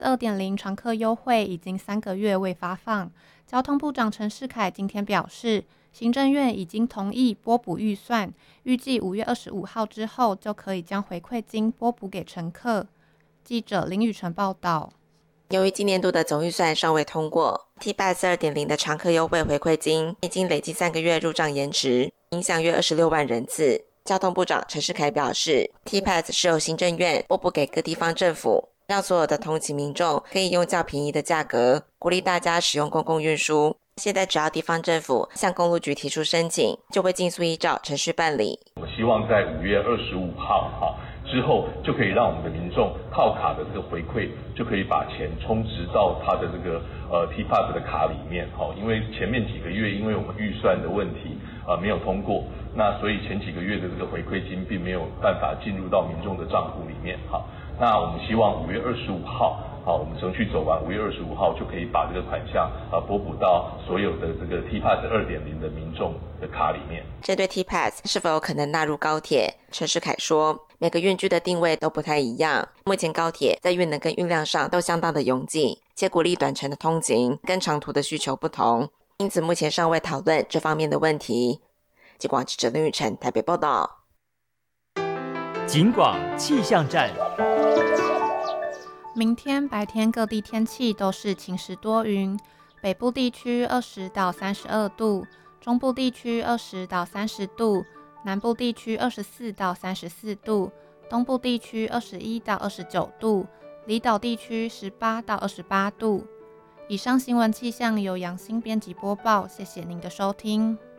2.0 常客优惠已经3个月未发放。交通部长陈世凯今天表示，行政院已经同意拨补预算，预计5月25号之后就可以将回馈金拨补给乘客。记者林宇晨报道。 由于今年度的总预算尚未通过 ，T-Pass 2.0 的常客优惠回馈金已经累计3个月入账延迟，影响约26万人次。交通部长陈世凯表示 ，T-Pass 是由行政院拨补给各地方政府，让所有的通勤民众可以用较便宜的价格，鼓励大家使用公共运输。现在只要地方政府向公路局提出申请，就会尽速依照程序办理。 我希望在5月25号之后，就可以让我们的民众套卡的这个回馈，就可以把钱充值到他的这个T-Pass 的卡里面。因为前面几个月因为我们预算的问题没有通过，那所以前几个月的这个回馈金并没有办法进入到民众的账户里面。那我们希望5月25号，我们程序走完，5月25号就可以把这个款项拨补到所有的这个 T-Pass 2.0 的民众的卡里面。 针对 T-Pass 是否有可能纳入高铁，陈世凯说，每个运具的定位都不太一样，目前高铁在运能跟运量上都相当的拥挤，且鼓励短程的通勤跟长途的需求不同，因此目前尚未讨论这方面的问题。记广记者林宇晨台北报道。 警广气象站。 明天白天各地天气都是晴时多云，北部地区20到32度，中部地区20到30度，南部地区24到34度，东部地区21到29度，离岛地区18到28度。以上新闻气象由杨欣编辑播报，谢谢您的收听。